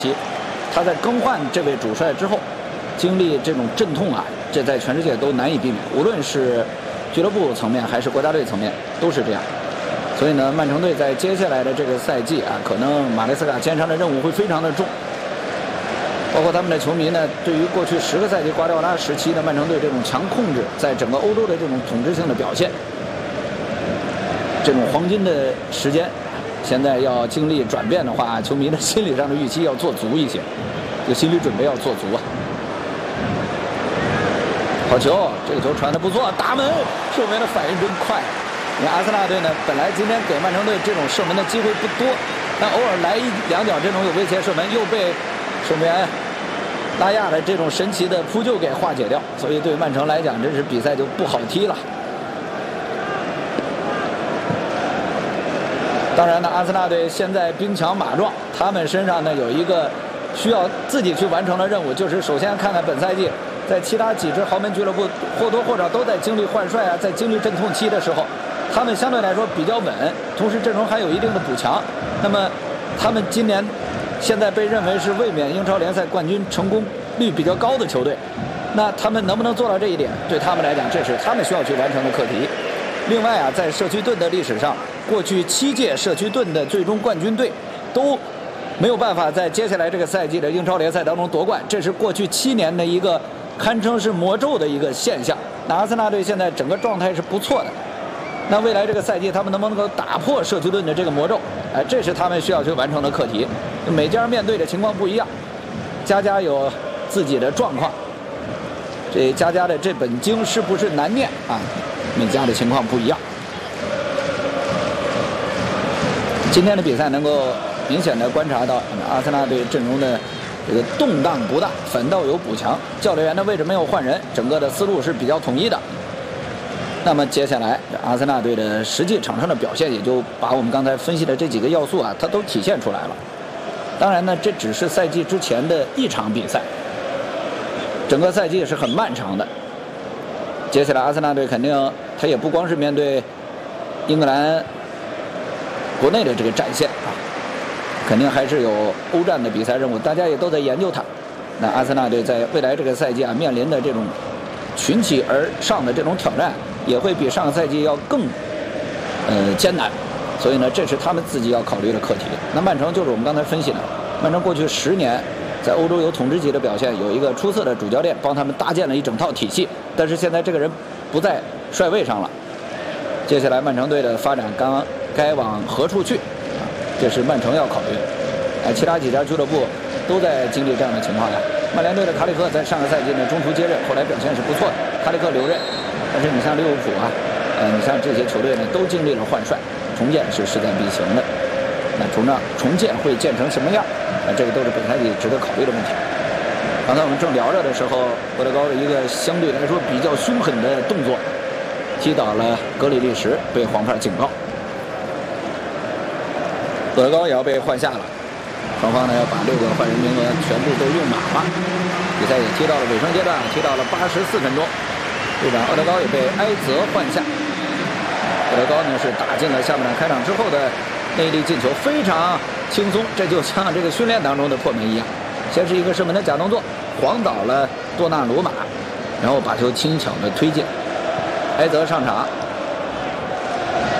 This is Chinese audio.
他在更换这位主帅之后，经历这种阵痛啊，这在全世界都难以避免，无论是俱乐部层面还是国家队层面都是这样。所以呢，曼城队在接下来的这个赛季啊，可能马雷斯卡肩上的任务会非常的重。包括他们的球迷呢，对于过去10个赛季瓜迪奥拉时期的曼城队这种强控制，在整个欧洲的这种统治性的表现，这种黄金的时间，现在要经历转变的话，球迷的心理上的预期要做足一些，这心理准备要做足啊。好球，这个球传得不错，打门，守门的反应真快。你看阿森纳队呢，本来今天给曼城队这种射门的机会不多，但偶尔来1、2脚这种有威胁射门，又被守门员拉亚的这种神奇的扑救给化解掉，所以对曼城来讲，真是比赛就不好踢了。当然呢，阿森纳队现在兵强马壮，他们身上呢有一个需要自己去完成的任务，就是首先看看本赛季在其他几支豪门俱乐部或多或少都在经历换帅啊，在经历阵痛期的时候，他们相对来说比较稳，同时阵容还有一定的补强。那么他们今年现在被认为是卫冕英超联赛冠军成功率比较高的球队，那他们能不能做到这一点，对他们来讲，这是他们需要去完成的课题。另外啊，在社区盾的历史上，过去7届社区盾的最终冠军队都没有办法在接下来这个赛季的英超联赛当中夺冠，这是过去7年的一个堪称是魔咒的一个现象。那阿森纳队现在整个状态是不错的，那未来这个赛季他们能不能够打破社区盾的这个魔咒？哎，这是他们需要去完成的课题。每家面对的情况不一样，家家有自己的状况，这家家的这本经是不是难念啊？每家的情况不一样。今天的比赛能够明显的观察到阿森纳队阵容的这个动荡不大，反倒有补强，教练员的位置没有换人，整个的思路是比较统一的。那么接下来阿森纳队的实际场上的表现，也就把我们刚才分析的这几个要素啊，它都体现出来了。当然呢，这只是赛季之前的一场比赛，整个赛季是很漫长的。接下来阿森纳队肯定他也不光是面对英格兰国内的这个战线啊，肯定还是有欧战的比赛任务，大家也都在研究它。那阿森纳队在未来这个赛季啊，面临的这种群起而上的这种挑战，也会比上个赛季要更艰难。所以呢，这是他们自己要考虑的课题。那曼城就是我们刚才分析的，曼城过去10年在欧洲有统治级的表现，有一个出色的主教练帮他们搭建了一整套体系，但是现在这个人不在帅位上了，接下来曼城队的发展该往何处去，这是曼城要考虑的。其他几家俱乐部都在经历这样的情况呀。曼联队的卡里克在上个赛季呢中途接任，后来表现是不错的，卡里克留任。但是你像利物浦啊，你像这些球队呢都经历了换帅，重建是势在必行的。那重建会建成什么样？这个都是本赛季值得考虑的问题。刚才我们正聊着的时候，博德高的一个相对来说比较凶狠的动作，击倒了格里利什，被黄牌警告。博德高也要被换下了，双方呢要把6个换人名额全部都用满了。比赛也踢到了尾声阶段，踢到了84分钟，队长厄德高也被埃泽换下。厄德高呢是打进了下半场开场之后的内力进球，非常轻松，这就像这个训练当中的破门一样。先是一个射门的假动作，晃倒了多纳鲁马，然后把球轻巧的推进。埃泽上场，